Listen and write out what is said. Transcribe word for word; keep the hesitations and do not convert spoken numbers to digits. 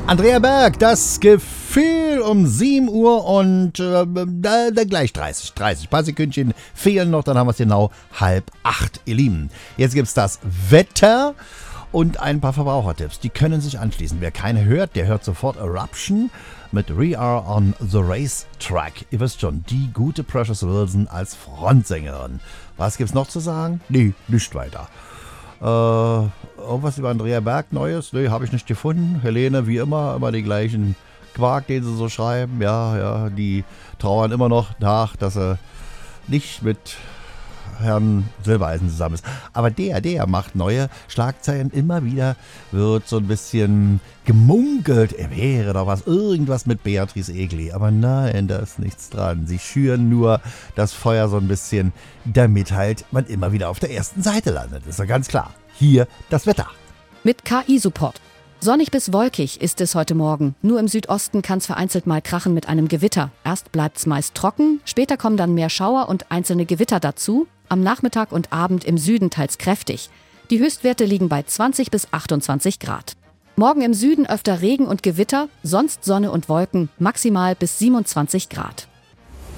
Andrea Berg, das Gefühl um sieben Uhr und äh, da, da gleich dreißig, dreißig. Ein paar Sekündchen fehlen noch, dann haben wir es genau halb acht, ihr Lieben. Jetzt gibt's das Wetter und ein paar Verbrauchertipps. Die können sich anschließen. Wer keine hört, der hört sofort Eruption mit We Are on the Racetrack. Ihr wisst schon, die gute Precious Wilson als Frontsängerin. Was gibt's noch zu sagen? Nee, nicht weiter. Äh, irgendwas über Andrea Berg Neues? Nee, habe ich nicht gefunden. Helene, wie immer, immer die gleichen Quark, den sie so schreiben. Ja, ja, die trauern immer noch nach, dass er nicht mit Herrn Silbereisen zusammen ist. Aber der, der macht neue Schlagzeilen. Immer wieder wird so ein bisschen gemunkelt, er wäre doch was, irgendwas mit Beatrice Egli. Aber nein, da ist nichts dran. Sie schüren nur das Feuer so ein bisschen, damit halt man immer wieder auf der ersten Seite landet. Ist doch ganz klar. Hier das Wetter. Mit K I-Support. Sonnig bis wolkig ist es heute Morgen. Nur im Südosten kann es vereinzelt mal krachen mit einem Gewitter. Erst bleibt es meist trocken, später kommen dann mehr Schauer und einzelne Gewitter dazu. Am Nachmittag und Abend im Süden teils kräftig. Die Höchstwerte liegen bei zwanzig bis achtundzwanzig Grad. Morgen im Süden öfter Regen und Gewitter, sonst Sonne und Wolken, maximal bis siebenundzwanzig Grad.